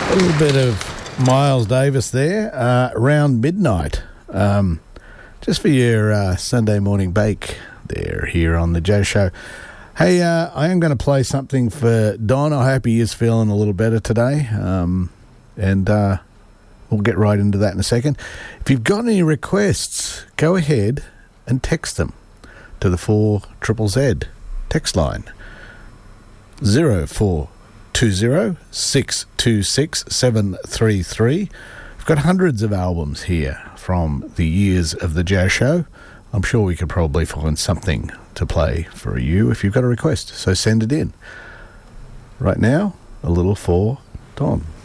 A little bit of Miles Davis there, around midnight. Just for your Sunday morning bake there here on the Joe Show. Hey, I am going to play something for Don. I hope he is feeling a little better today. And we'll get right into that in a second. If you've got any requests, go ahead and text them to the 4ZZZ text line. 0420 626 733. We've got hundreds of albums here from the years of the Joe Show. I'm sure we could probably find something to play for you if you've got a request. So send it in. Right now, a little for Don.